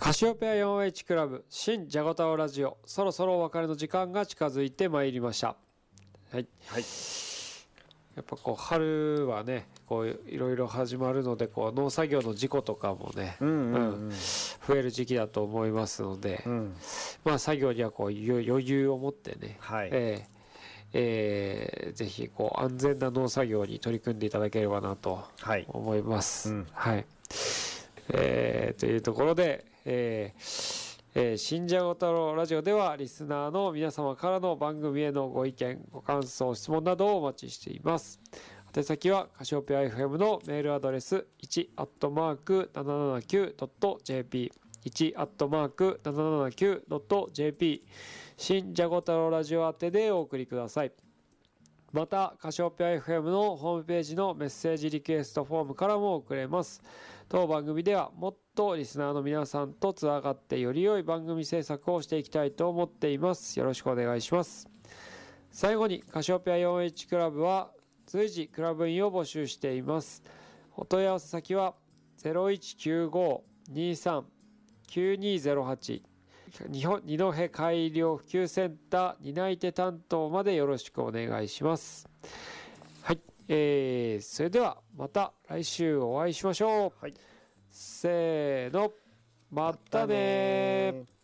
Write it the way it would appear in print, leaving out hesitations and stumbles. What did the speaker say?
カシオペア 4H クラブ新ジャゴタオラジオ、そろそろお別れの時間が近づいてまいりました。はい、はい、やっぱこう春はね、こういろいろ始まるので、こう農作業の事故とかもね、増える時期だと思いますので、まあ作業にはこう余裕を持ってね、はい、ぜひこう安全な農作業に取り組んでいただければなと思います。はい、というところで、新ジャゴ太郎ラジオではリスナーの皆様からの番組へのご意見、ご感想、質問などをお待ちしています。宛先はカシオペア FM のメールアドレス 1@779.jp1@779.jp 新ジャゴ太郎ラジオ宛てでお送りください。またカシオペア FM のホームページのメッセージリクエストフォームからも送れます。当番組ではもっとリスナーの皆さんとつながってより良い番組制作をしていきたいと思っています。よろしくお願いします。最後にカシオペア 4H クラブは随時クラブ員を募集しています。お問い合わせ先は 0195-23-9208 二戸改良普及センター担い手担当までよろしくお願いします。はい、それではまた来週お会いしましょう。はい、せーの、またねー。